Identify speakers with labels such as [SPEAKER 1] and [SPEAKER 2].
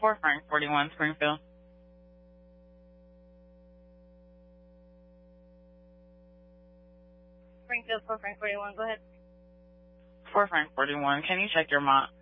[SPEAKER 1] 4 Frank 41 Springfield.
[SPEAKER 2] Springfield 4 Frank 41, go ahead.
[SPEAKER 1] 4 Frank 41, can you check your mod?